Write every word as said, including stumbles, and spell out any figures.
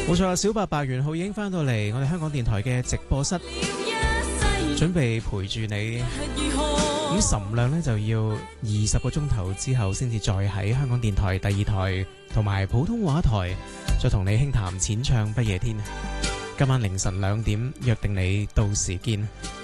冇錯，小白白元浩已經翻到嚟我哋香港電台嘅直播室，準備陪住你。咁岑亮呢就要二十個鐘頭之後先至再喺香港電台第二台同埋普通話台再同你輕談淺唱不夜天。今晚凌晨兩點約定你到時見。